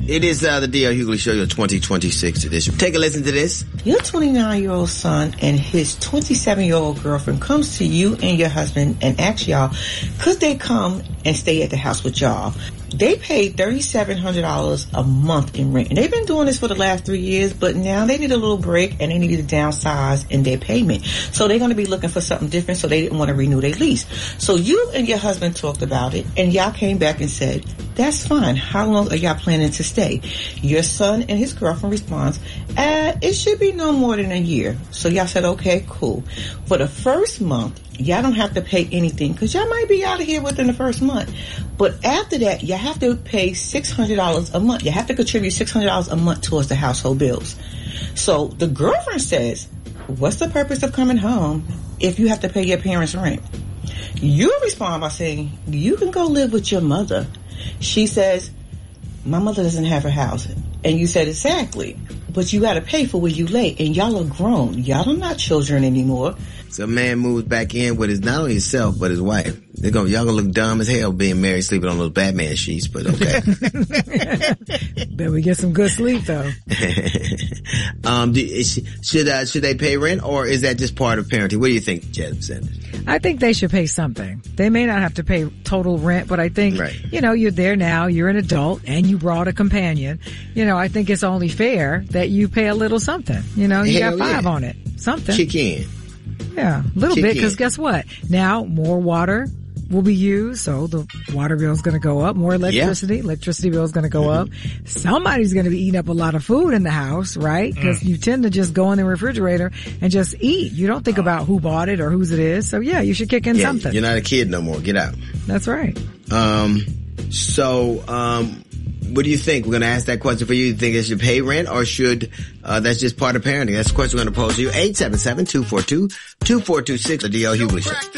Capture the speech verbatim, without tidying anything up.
It is uh, the D L. Hughley Show, your twenty twenty-six edition. Take a listen to this. Your twenty-nine-year-old son and his twenty-seven-year-old girlfriend comes to you and your husband and asks y'all, could they come and stay at the house with y'all? They paid three thousand seven hundred dollars a month in rent. And they've been doing this for the last three years, but now they need a little break and they need to downsize in their payment. So they're going to be looking for something different, so they didn't want to renew their lease. So you and your husband talked about it, and y'all came back and said, that's fine. How long are y'all planning to stay? Your son and his girlfriend responds, uh, it should be no more than a year. So y'all said, okay, cool. For the first month, y'all don't have to pay anything because y'all might be out of here within the first month. But after that, you have to pay six hundred dollars a month. You have to contribute six hundred dollars a month towards the household bills. So the girlfriend says, what's the purpose of coming home if you have to pay your parents' rent? You respond by saying, you can go live with your mother. She says, my mother doesn't have a house. And you said, exactly. But you got to pay for where you lay. And y'all are grown. Y'all are not children anymore. So a man moves back in with his, not only himself, but his wife. They're gonna, y'all gonna look dumb as hell being married, sleeping on those Batman sheets, but okay. Bet we get some good sleep though. um, do, is, should, uh, should they pay rent, or is that just part of parenting? What do you think, Jasmine Sanders? I think they should pay something. They may not have to pay total rent, but I think, right. you know, you're there now, you're an adult, and you brought a companion. You know, I think it's only fair that you pay a little something. You know, you hell got five yeah. on it. Something. Kick in. Yeah, a little Kick bit, because guess what? Now, more water will be used, so the water bill is going to go up. More electricity, yeah. electricity bill is going to go mm-hmm. up. Somebody's going to be eating up a lot of food in the house, right? Because mm. you tend to just go in the refrigerator and just eat. You don't think about who bought it or whose it is. So yeah, you should kick in yeah, something. You're not a kid no more. Get out. That's right. Um, so, um, what do you think? We're going to ask that question for you. You think they should pay rent, or should, uh, that's just part of parenting? That's the question we're going to pose to you. eight seven seven, two four two, two four two six, the D L. Hughley Show.